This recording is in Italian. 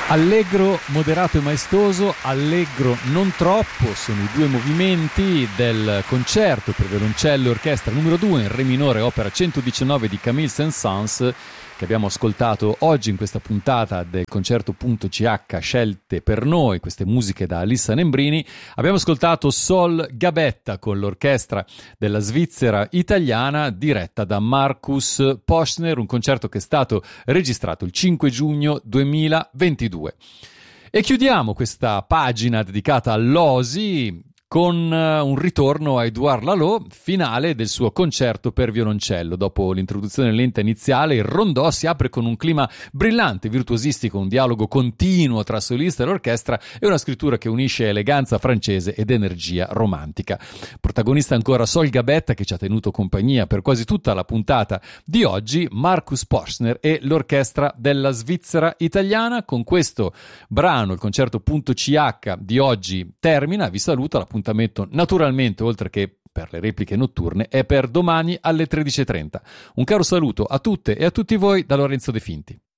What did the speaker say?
Allegro, moderato e maestoso, allegro non troppo, sono i due movimenti del concerto per violoncello e orchestra numero 2 in re minore, opera 119 di Camille Saint-Saëns, che abbiamo ascoltato oggi in questa puntata del concerto.ch scelte per noi, queste musiche da Alissa Nembrini. Abbiamo ascoltato Sol Gabetta con l'orchestra della Svizzera italiana diretta da Markus Poschner, un concerto che è stato registrato il 5 giugno 2022. E chiudiamo questa pagina dedicata all'Osi con un ritorno a Édouard Lalo, finale del suo concerto per violoncello. Dopo l'introduzione lenta iniziale, il rondò si apre con un clima brillante, virtuosistico, un dialogo continuo tra solista e l'orchestra e una scrittura che unisce eleganza francese ed energia romantica. Protagonista ancora Sol Gabetta, che ci ha tenuto compagnia per quasi tutta la puntata di oggi, Markus Poschner e l'orchestra della Svizzera italiana. Con questo brano il concerto.ch di oggi termina, vi saluto. L'appuntamento naturalmente, oltre che per le repliche notturne, è per domani alle 13:30. Un caro saluto a tutte e a tutti voi da Lorenzo De Finti.